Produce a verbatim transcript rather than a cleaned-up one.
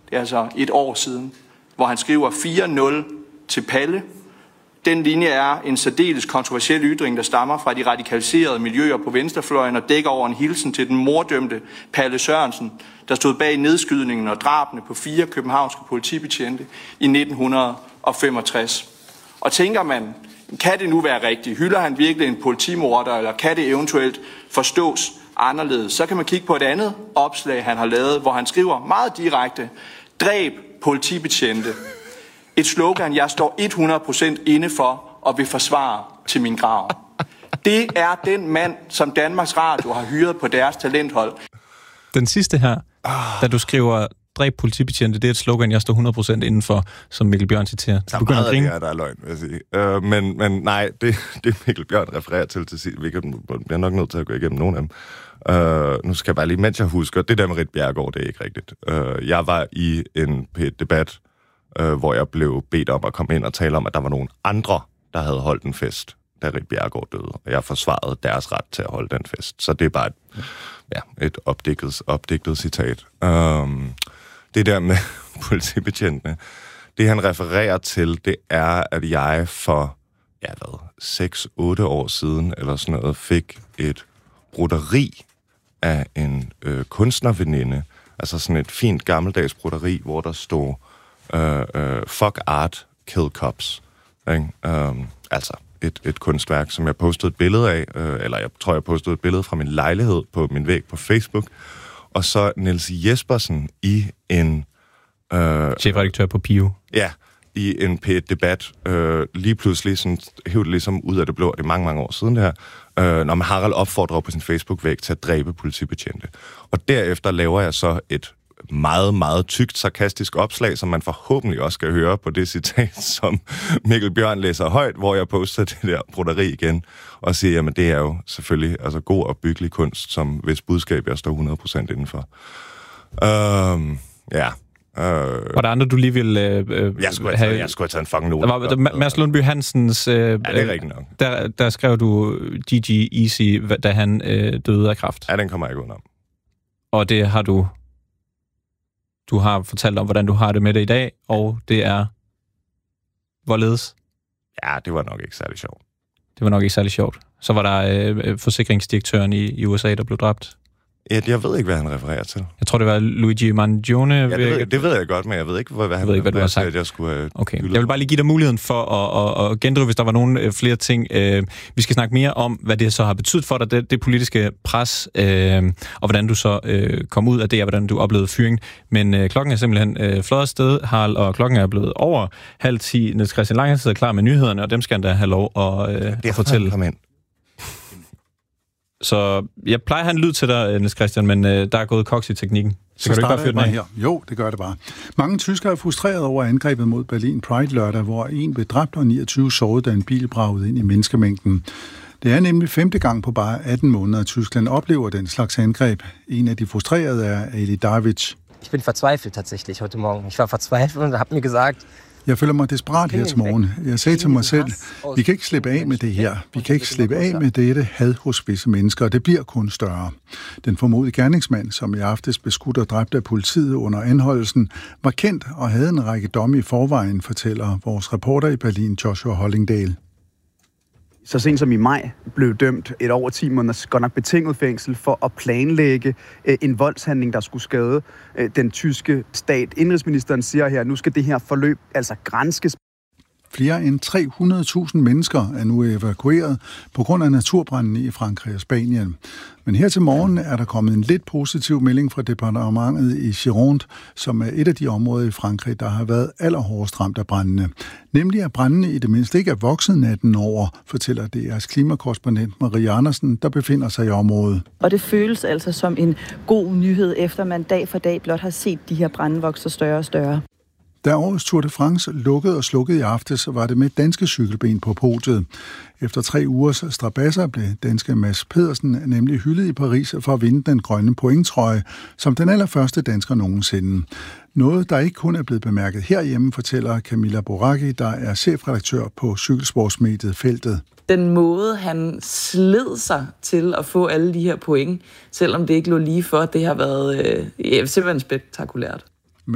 det er altså et år siden, hvor han skriver fire nul til Palle. Den linje er en særdeles kontroversiel ytring, der stammer fra de radikaliserede miljøer på venstrefløjen og dækker over en hilsen til den mordømte Palle Sørensen, der stod bag nedskydningen og drabene på fire københavnske politibetjente i nitten femogtres. Og tænker man, kan det nu være rigtigt? Hylder han virkelig en politimorder, eller kan det eventuelt forstås anderledes? Så kan man kigge på et andet opslag, han har lavet, hvor han skriver meget direkte: dræb politibetjente. Et slogan, jeg står hundrede procent inde for og vil forsvare til min grav. Det er den mand, som Danmarks Radio har hyret på deres talenthold. Den sidste her, da du skriver dræb politibetjente, det er et slogan, jeg står hundrede procent inden for, som Mikkel Bjørn citerer. Der er meget af det her, der er løgn, vil jeg sige. Uh, men, men nej, det, det Mikkel Bjørn refererer til til sidst, vi bliver nok nødt til at gå igennem nogle af dem. Uh, nu skal jeg bare lige, mens jeg husker, det der med Ritt Bjerregaard, det er ikke rigtigt. Uh, jeg var i en P et-debat, uh, hvor jeg blev bedt om at komme ind og tale om, at der var nogle andre, der havde holdt en fest, da Ritt Bjerregaard døde. Og jeg forsvarede deres ret til at holde den fest. Så det er bare et, ja, et opdigtet, opdigtet citat. Um, det der med politibetjentene, det han refererer til, det er, at jeg for, ja hvad, seks otte år siden, eller sådan noget, fik et broderi af en øh, kunstnerveninde. Altså sådan et fint gammeldags broderi, hvor der stod øh, øh, fuck art, kill cops. Um, altså et, et kunstværk, som jeg postede et billede af, øh, eller jeg tror, jeg postede et billede fra min lejlighed på min væg på Facebook, og så Niels Jespersen i en... Øh, chefredaktør på Pio. Ja, i en P et-debat, øh, lige pludselig sådan, hævde det ligesom ud af det blå, det er mange, mange år siden det her, øh, når man Harald opfordrer på sin Facebook-væg til at dræbe politibetjente. Og derefter laver jeg så et meget, meget tykt, sarkastisk opslag, som man forhåbentlig også skal høre på det citat, som Mikkel Bjørn læser højt, hvor jeg poster det der broderi igen, og siger, jamen det er jo selvfølgelig altså god og byggelig kunst, som hvis budskab jeg står hundrede procent indenfor. Øhm, ja. Øh, var der andre, du lige ville øh, jeg, skulle have, have... jeg skulle have taget en fucking note. Der var der, Mads Lundby Hansens... Øh, ja, det er rigtigt nok. Der, der skrev du G G Easy, da han øh, døde af kræft. Ja, den kommer jeg ikke udenom. Og det har du... Du har fortalt om, hvordan du har det med det i dag, og det er... Hvorledes? Ja, det var nok ikke særlig sjovt. Det var nok ikke særlig sjovt. Så var der øh, forsikringsdirektøren i, i U S A, der blev dræbt. Ja, jeg ved ikke, hvad han refererer til. Jeg tror, det var Luigi Mangione. Ja, det ved, det ved jeg godt, men jeg ved ikke, hvad, hvad han refererer til, hvad at jeg skulle have... Okay, jeg vil bare lige give dig muligheden for at, at, at gendrive, hvis der var nogle øh, flere ting. Øh, vi skal snakke mere om, hvad det så har betydet for dig, det, det politiske pres, øh, og hvordan du så øh, kom ud af det, og hvordan du oplevede fyring. Men øh, klokken er simpelthen øh, flot afsted, Harald, og klokken er blevet over halv ti. Niels Christian Lange sidder klar med nyhederne, og dem skal han da have lov at, øh, at fortælle. Kom ind. Så jeg plejer at have en lyd til dig, Niels Christian, men øh, der er gået koks i teknikken. Så kan du ikke bare fyre den af? Her. Jo, det gør det bare. Mange tyskere er frustreret over angrebet mod Berlin Pride lørdag, hvor en blev dræbt og niogtyve såret, da en bil bragede ind i menneskemængden. Det er nemlig femte gang på bare atten måneder, at Tyskland oplever den slags angreb. En af de frustrerede er Ali Davic. Ich bin verzweifelt tatsächlich heute Morgen. Ich war verzweifelt und habe mir gesagt, jeg føler mig desperat her til morgen. Jeg sagde til mig selv, vi kan ikke slippe af med det her. Vi kan ikke slippe af med dette had hos visse mennesker, og det bliver kun større. Den formodede gerningsmand, som i aftes blev skudt og dræbt af politiet under anholdelsen, var kendt og havde en række domme i forvejen, fortæller vores reporter i Berlin, Joshua Hollingdale. Så sent som i maj blev dømt et over ti måneders godt nok betinget fængsel for at planlægge øh, en voldshandling, der skulle skade øh, den tyske stat. Indrigsministeren siger her, at nu skal det her forløb altså granskes. Flere end tre hundrede tusind mennesker er nu evakueret på grund af naturbrændene i Frankrig og Spanien. Men her til morgen er der kommet en lidt positiv melding fra departementet i Gironde, som er et af de områder i Frankrig, der har været allerhårdest ramt af brændene. Nemlig at brændene i det mindste ikke er vokset natten over, fortæller D R's klimakorrespondent Marie Andersen, der befinder sig i området. Og det føles altså som en god nyhed, efter man dag for dag blot har set de her brænde vokse større og større. Da årets Tour de France lukkede og slukkede i aftes, var det med danske cykelben på podiet. Efter tre ugers strabasser blev danske Mads Pedersen nemlig hyldet i Paris for at vinde den grønne pointtrøje, som den allerførste dansker nogensinde. Noget, der ikke kun er blevet bemærket herhjemme, fortæller Camilla Boracchi, der er chefredaktør på cykelsportsmediet Feltet. Den måde, han sled sig til at få alle de her point, selvom det ikke lå lige for, det har været øh, simpelthen spektakulært.